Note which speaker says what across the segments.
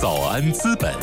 Speaker 1: 早安资本。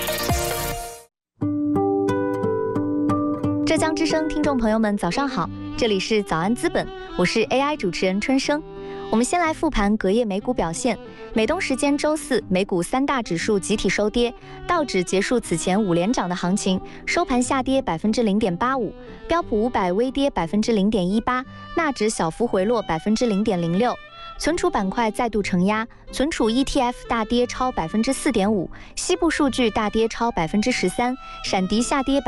Speaker 2: 浙江之声听众朋友们，早上好，这里是早安资本，我是 AI 主持人春生。我们先来复盘隔夜美股表现。美东时间周四，美股三大指数集体收跌，道指结束此前5连涨的行情，收盘下跌0.85%，标普500微跌0.18%，纳指小幅回落0.06%。存储板块再度承压，存储 ETF 大跌超4.5%，西部数据大跌超13%，闪迪下跌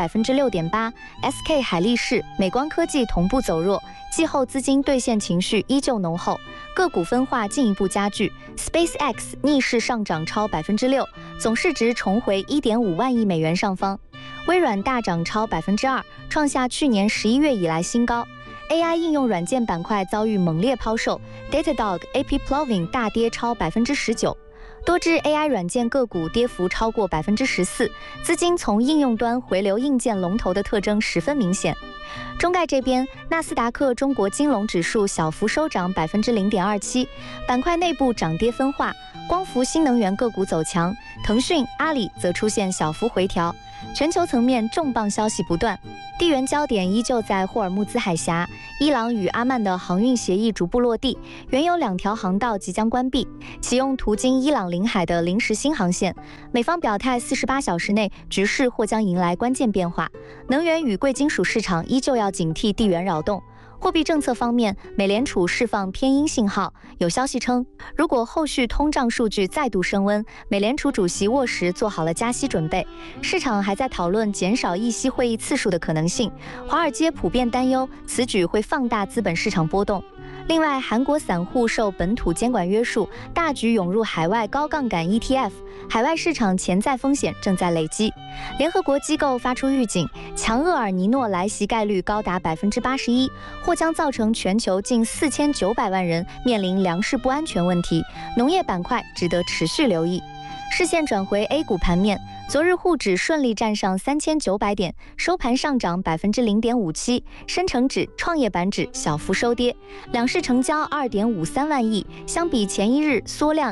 Speaker 2: 6.8%，SK 海力士、美光科技同步走弱，季后资金兑现情绪依旧浓厚，个股分化进一步加剧。SpaceX 逆势上涨超6%，总市值重回1.5万亿美元上方。微软大涨超2%，创下去年11月以来新高。AI 应用软件板块遭遇猛烈抛售 ，Datadog、AP Plovin 大跌超19%，多只 AI 软件个股跌幅超过14%，资金从应用端回流硬件龙头的特征十分明显。中概这边，纳斯达克中国金融指数小幅收涨0.27%，板块内部涨跌分化，光伏新能源个股走强，腾讯、阿里则出现小幅回调。全球层面重磅消息不断，地缘焦点依旧在霍尔木兹海峡，伊朗与阿曼的航运协议逐步落地，原有2条航道即将关闭，启用途经伊朗领海的临时新航线。美方表态48小时内局势或将迎来关键变化，能源与贵金属市场依旧要警惕地缘扰动。货币政策方面，美联储释放偏鹰信号，有消息称，如果后续通胀数据再度升温，美联储主席沃什做好了加息准备。市场还在讨论减少议息会议次数的可能性，华尔街普遍担忧此举会放大资本市场波动。另外，韩国散户受本土监管约束，大举涌入海外高杠杆 ETF， 海外市场潜在风险正在累积。联合国机构发出预警，强厄尔尼诺来袭概率高达81%，或将造成全球近4900万人面临粮食不安全问题，农业板块值得持续留意。视线转回 A 股盘面，昨日沪指顺利站上3900点，收盘上涨0.57%，深成指、创业板指小幅收跌，两市成交2.53万亿，相比前一日缩量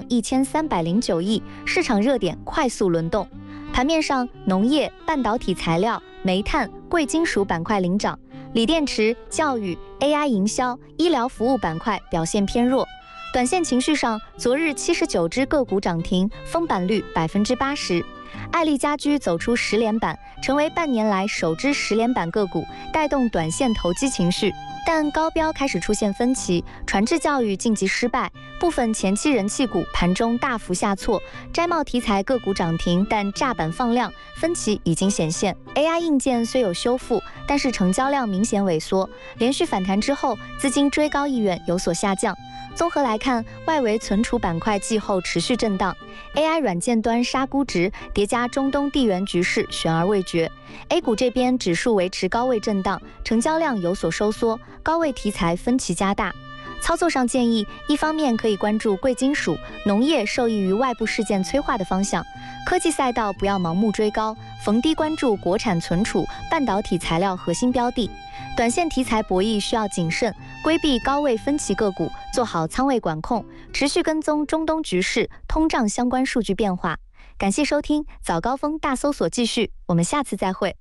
Speaker 2: 1309亿，市场热点快速轮动。盘面上，农业、半导体材料、煤炭、贵金属板块领涨，锂电池、教育、AI 营销、医疗服务板块表现偏弱。短线情绪上，昨日79只个股涨停，封板率80%。爱立家居走出10连板，成为半年来首支10连板个股，带动短线投机情绪。但高标开始出现分歧，传智教育晋级失败，部分前期人气股盘中大幅下挫，摘帽题材个股涨停，但炸板放量，分歧已经显现。AI 硬件虽有修复，但是成交量明显萎缩，连续反弹之后，资金追高意愿有所下降。综合来看，外围存储板块季后持续震荡 ，AI 软件端杀估值，叠加中东地缘局势悬而未决。A 股这边指数维持高位震荡，成交量有所收缩，高位题材分歧加大。操作上建议，一方面可以关注贵金属、农业受益于外部事件催化的方向，科技赛道不要盲目追高，逢低关注国产存储、半导体材料核心标的。短线题材博弈需要谨慎，规避高位分歧个股，做好仓位管控，持续跟踪中东局势、通胀相关数据变化。感谢收听早高峰大搜索继续，我们下次再会。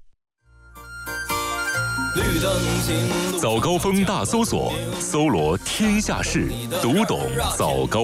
Speaker 1: 早高峰大搜索，搜罗天下事，读懂早高